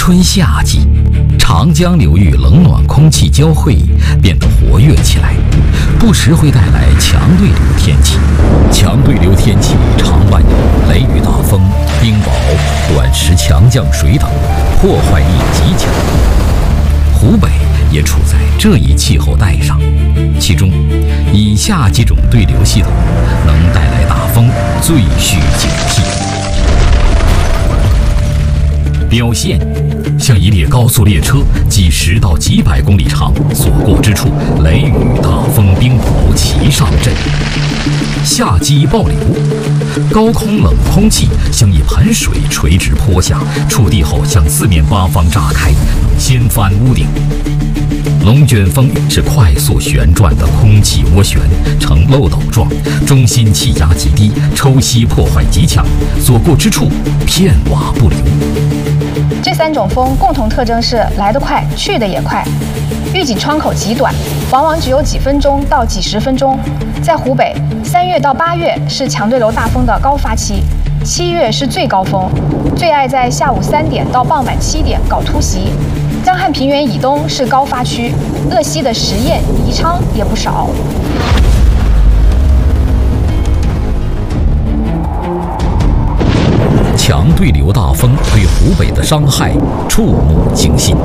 春夏季，长江流域冷暖空气交汇，变得活跃起来，不时会带来强对流天气。强对流天气常伴有雷雨大风、冰雹、短时强降水等，破坏力极强。湖北也处在这一气候带上，其中以下几种对流系统能带来大风，最需警惕。标线像一列高速列车，几十到几百公里长，所过之处，雷雨、大风、冰雹齐上阵。夏季暴流，高空冷空气像一盆水垂直泼下，触地后向四面八方炸开，能掀翻屋顶。龙卷风是快速旋转的空气涡旋，呈漏斗状，中心气压极低，抽吸破坏极强，所过之处片瓦不留。 这三种风共同特征是来得快，去得也快，预警窗口极短，往往只有几分钟到几十分钟。在湖北，3月到8月是强对流大风的高发期，7月是最高峰，最爱在下午3点到傍晚7点搞突袭。江汉平原以东是高发区，鄂西的十堰、宜昌也不少。 强对流大风对湖北的伤害触目惊心。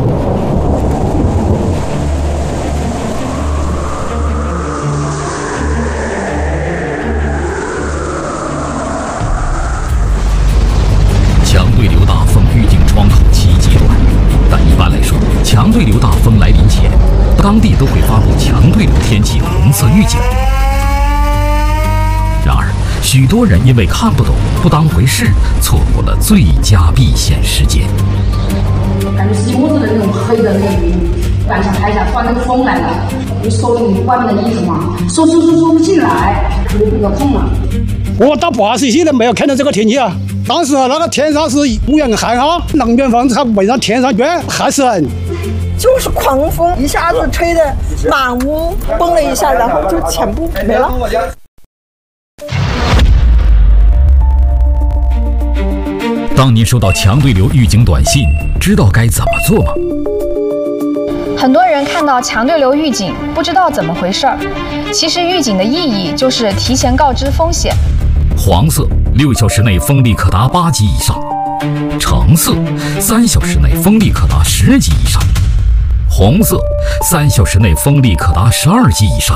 强对流大风预警窗口期极短，但一般来说，强对流大风来临前，当地都会发布强对流天气红色预警。然而，许多人因为看不懂、不当回事，错过了最佳避险时间。 感觉是一屋子的那种黑的那个云，晚上抬起来，突然那个风来了，你收你外面的衣服嘛，收不进来，就那个空了。 我到80岁都没有看到这个天气啊！当时那个天上是乌云寒哈，冷卷风它围上天上卷，还是就是狂风，一下子吹得满屋崩了一下，然后就全部没了。 当您收到强对流预警短信，知道该怎么做吗？ 很多人看到强对流预警，不知道怎么回事儿。其实预警的意义就是提前告知风险。 黄色，6小时内风力可达8级以上；橙色，3小时内风力可达10级以上；红色，3小时内风力可达12级以上。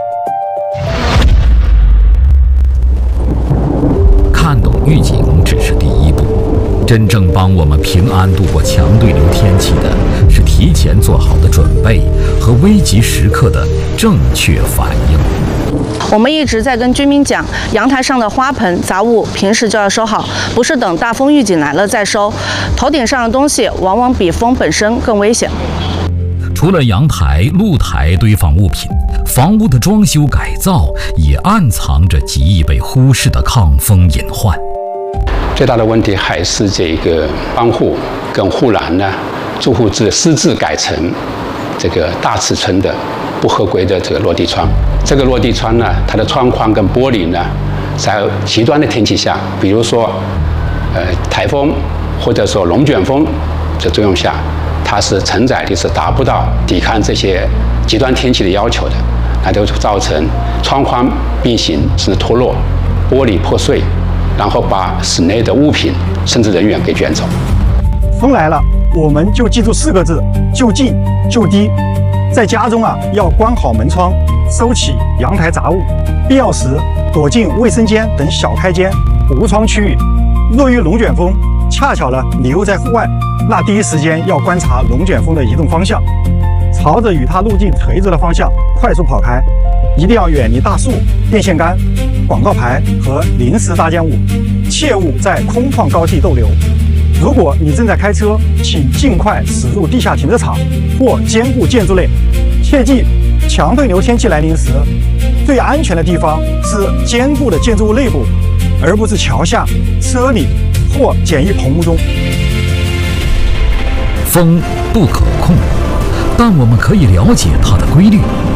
看懂预警只是第一步，真正帮我们平安度过强对流天气的是提前做好的准备和危急时刻的正确反应。 我们一直在跟居民讲，阳台上的花盆、杂物平时就要收好，不是等大风预警来了再收。头顶上的东西往往比风本身更危险。 除了阳台、露台堆放物品，房屋的装修改造也暗藏着极易被忽视的抗风隐患。 最大的问题还是这个窗户跟护栏呢，住户私自改成这个大尺寸的不合规的这个落地窗。这个落地窗呢，它的窗框跟玻璃呢，在极端的天气下，比如说台风或者说龙卷风的作用下，它是承载力是达不到抵抗这些极端天气的要求的，那就造成窗框变形甚至脱落，玻璃破碎，然后把室内的物品甚至人员给卷走。 风来了，我们就记住4个字：就近就低。在家中啊，要关好门窗，收起阳台杂物，必要时躲进卫生间等小开间、无窗区域。若遇龙卷风，恰巧你又在户外，那第一时间要观察龙卷风的移动方向，朝着与它路径垂直的方向快速跑开，一定要远离大树、电线杆、广告牌和临时搭建物，切勿在空旷高地逗留。如果你正在开车，请尽快驶入地下停车场或坚固建筑内。切记，强对流天气来临时，最安全的地方是坚固的建筑物内部，而不是桥下、车里或简易棚屋中。 风不可控，但我们可以了解它的规律。